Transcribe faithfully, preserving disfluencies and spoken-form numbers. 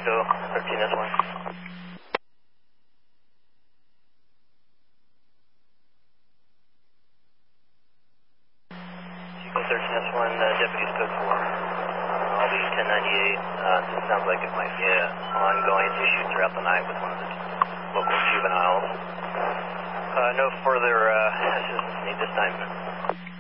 Chico thirteen S one. Chico thirteen S one, uh, deputies code four. Uh, I'll be ten ninety-eight. Uh, this sounds like it might be an ongoing issue throughout the night with one of the local juveniles. Uh, no further uh, assistance needed this time.